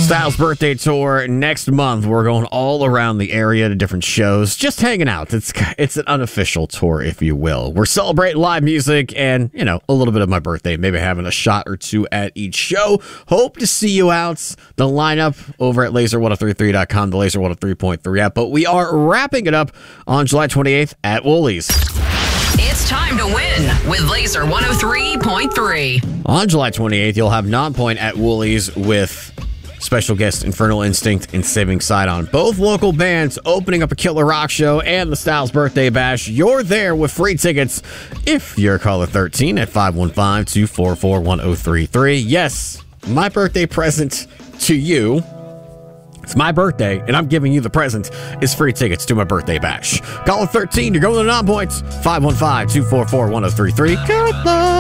Styles birthday tour next month. We're going all around the area to different shows, just hanging out. It's an unofficial tour, if you will. We're celebrating live music and, a little bit of my birthday, maybe having a shot or two at each show. Hope to see you out. The lineup over at laser1033.com, the Laser 103.3 app. But we are wrapping it up on July 28th at Woolies. It's time to win with Laser 103.3. On July 28th, you'll have Non-Point at Woolies with special guest Infernal Instinct and Saving Sidon. Both local bands opening up a killer rock show and the Styles Birthday Bash. You're there with free tickets if you're caller 13 at 515-244-1033. Yes, my birthday present to you. It's my birthday, and I'm giving you the present. Is free tickets to my birthday bash. Caller 13, you're going to Non-Points. 515-244-1033. Good luck.